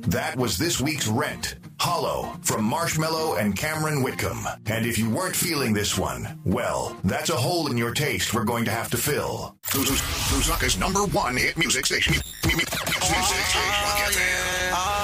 That was this week's Rent, Hollow, from Marshmello and Cameron Whitcomb. And if you weren't feeling this one, well, that's a hole in your taste we're going to have to fill. Lusaka's #1 hit music station. Oh, yeah.